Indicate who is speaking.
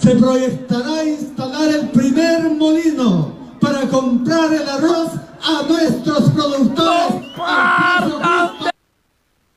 Speaker 1: se proyectará instalar el primer molino para comprar el arroz a nuestros productores.